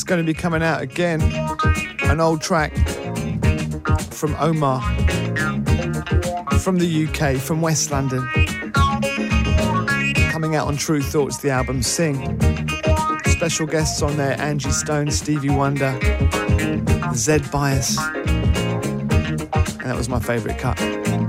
going to be coming out again. An old track from Omar, from the UK, from West London. Coming out on True Thoughts, the album Sing. Special guests on there, Angie Stone, Stevie Wonder, Zed Bias. And that was my favourite cut.